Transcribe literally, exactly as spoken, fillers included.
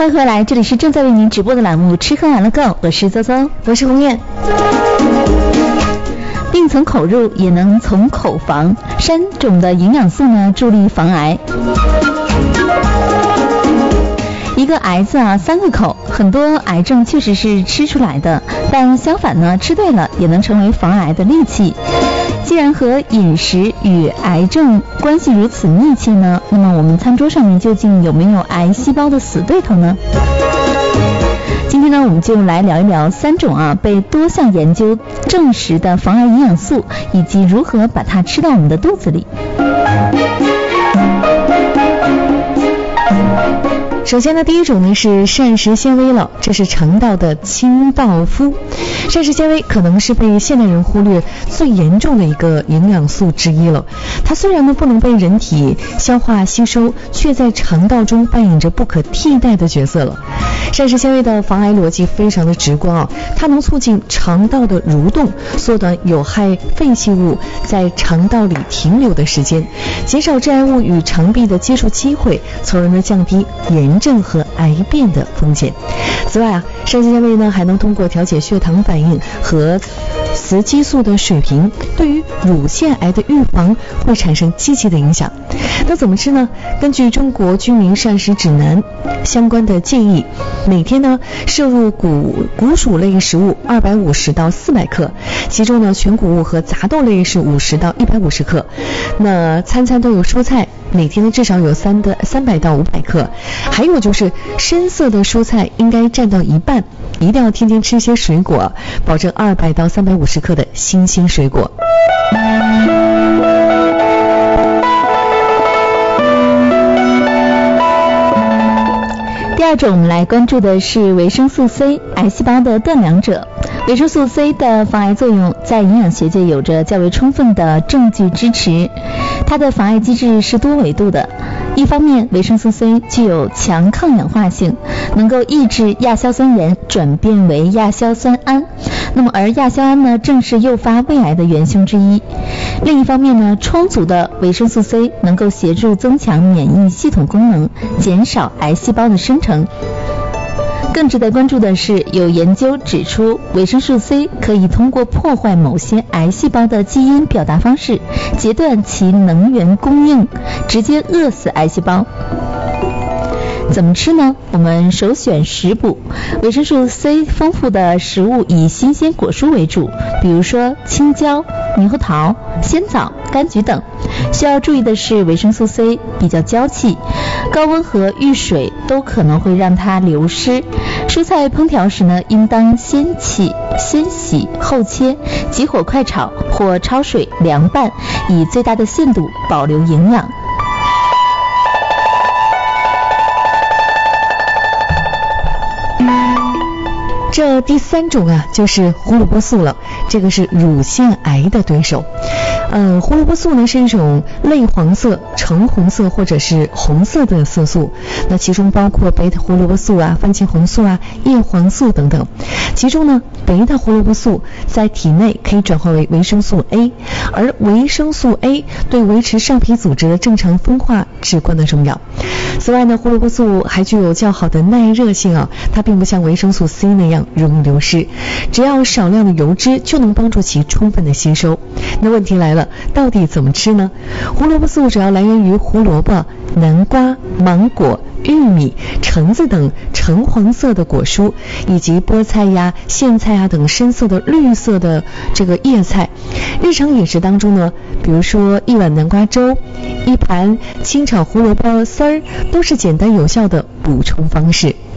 欢迎回来，这里是正在为您直播的栏目吃喝玩乐购，我是邹邹， 我是红艳。 病从口入也能从口防，三种的营养素呢助力防癌。一个癌字啊，三个口，很多癌症确实是吃出来的，但相反呢，吃对了也能成为防癌的利器。既然和饮食与癌症关系如此密切呢，那么我们餐桌上面究竟有没有癌细胞的死对头呢？今天呢，我们就来聊一聊三种啊被多项研究证实的防癌营养素，以及如何把它吃到我们的肚子里。 首先呢，第一种呢是膳食纤维了，这是肠道的清道夫。膳食纤维可能是被现代人忽略最严重的一个营养素之一了。它虽然呢不能被人体消化吸收，却在肠道中扮演着不可替代的角色了。膳食纤维的防癌逻辑非常的直观啊，它能促进肠道的蠕动，缩短有害废弃物在肠道里停留的时间，减少致癌物与肠壁的接触机会，从而呢降低炎症和癌变的风险。此外啊，膳食纤维呢还能通过调节血糖反应和雌激素的水平，对于乳腺癌的预防会产生积极的影响。那怎么吃呢？根据中国居民膳食指南相关的建议，每天呢摄入谷谷薯类食物二百五十到四百克，其中呢全谷物和杂豆类是五十到一百五十克。那餐餐都有蔬菜，每天呢至少有三的三百到五百克。还有就是深色的蔬菜应该占到一半，一定要天天吃一些水果，保证二百到三百五十克的新鲜水果。 第二种我们来关注的是维生素 C， 癌细胞的断粮者。维生素 C 的防癌作用在营养学界有着较为充分的证据支持，它的防癌机制是多维度的。一方面，维生素 C 具有强抗氧化性，能够抑制亚硝酸盐转变为亚硝酸胺，那么而亚硝胺呢，正是诱发胃癌的元凶之一。另一方面呢，充足的维生素 C 能够协助增强免疫系统功能，减少癌细胞的生成。更值得关注的是，有研究指出，维生素 C 可以通过破坏某些癌细胞的基因表达方式，截断其能源供应，直接饿死癌细胞。怎么吃呢？我们首选食补，维生素 C 丰富的食物以新鲜果蔬为主，比如说青椒、猕猴桃、鲜枣、柑橘等。需要注意的是，维生素 C 比较娇气，高温和遇水都可能会让它流失。蔬菜烹调时呢，应当先起先洗后切，急火快炒或焯水凉拌，以最大的限度保留营养。 这第三种啊，就是胡萝卜素了，这个是乳腺癌的对手。呃，胡萝卜素呢是一种类黄色、橙红色或者是红色的色素，那其中包括贝塔胡萝卜素啊、番茄红素啊、叶黄素等等。其中呢，贝塔胡萝卜素在体内可以转化为维生素 A， 而维生素 A 对维持上皮组织的正常分化至关的重要。此外呢，胡萝卜素还具有较好的耐热性啊，它并不像维生素 C 那样容易流失，只要少量的油脂就能帮助其充分的吸收。那问题来了，到底怎么吃呢？胡萝卜素主要来源于胡萝卜、南瓜、芒果、玉米、橙子等橙黄色的果蔬，以及菠菜呀、苋菜啊等深色的绿色的这个叶菜。日常饮食当中呢，比如说一碗南瓜粥、一盘清炒胡萝卜丝儿，都是简单有效的补充方式。